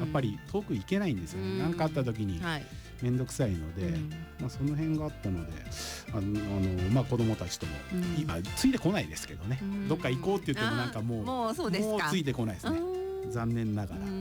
ぱり遠く行けないんですよね。何かあった時に面倒くさいので、その辺があったので子供たちとも、今ついてこないですけどね、どっか行こうって言ってもなんかもうついてこないですね、残念ながら。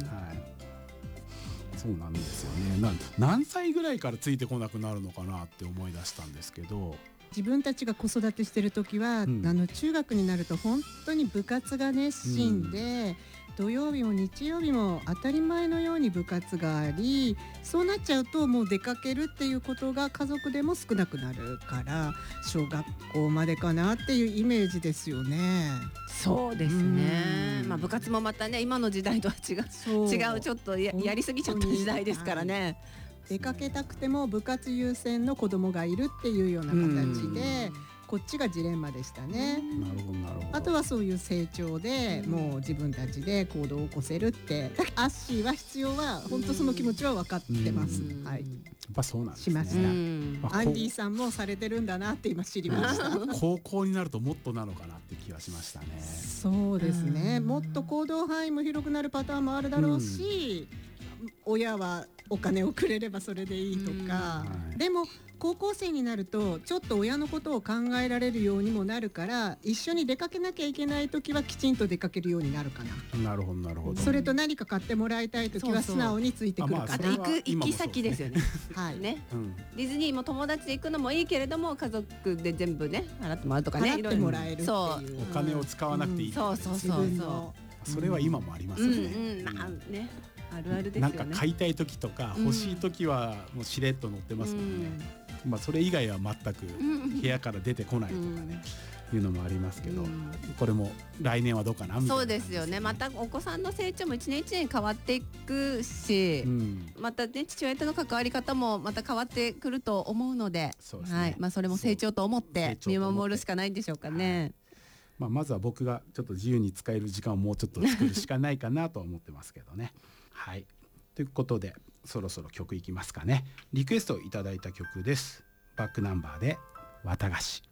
そうなんですよね。何歳ぐらいからついてこなくなるのかなって思い出したんですけど、 自分たちが子育てしてる時は、中学になると本当に部活が熱心で、土曜日も日曜日も当たり前のように部活があり、そうなっちゃうともう出かけるっていうことが家族でも少なくなるから、小学校までかなっていうイメージですよね。 そうですね、部活もまたね、今の時代とは違うちょっと やりすぎちゃった時代ですからね。 出かけたくても部活優先の子供がいるっていうような形で、こっちがジレンマでしたね。 なるほどなるほど。 あとはそういう成長で、もう自分たちで行動を起こせるって、アッシーは必要は本当その気持ちは分かってます。はい。 やっぱそうなんですね。 しました。アンディさんもされてるんだなって今知りました。 高校になるともっとなのかなって気はしましたね。 そうですね。もっと行動範囲も広くなるパターンもあるだろうし、親はお金をくれればそれでいいとか、でも高校生になるとちょっと親のことを考えられるようにもなるから、一緒に出かけなきゃいけない時はきちんと出かけるようになるかな。 なるほどなるほど。 それと何か買ってもらいたい時は素直についてくるかな。 あと行き先ですよね。 はいね、ディズニーも友達で行くのもいいけれども、家族で全部ね払ってもらうとかね、 払ってもらえるっていう、 お金を使わなくていい。 そうそれは今もありますよね。 あるあるですよね。 なんか買いたい時とか欲しい時はもうしれっと載ってますもんね。それ以外は全く部屋から出てこないとかね、いうのもありますけど、これも来年はどうかなみたいな。 そうですよね。またお子さんの成長も一年一年変わっていくし、またね、父親との関わり方もまた変わってくると思うので、それも成長と思って見守るしかないんでしょうかね。 まずは僕がちょっと自由に使える時間をもうちょっと作るしかないかなと思ってますけどね。はい、ということでそろそろ曲いきますかね。リクエストいただいた曲です。バックナンバーで綿菓子。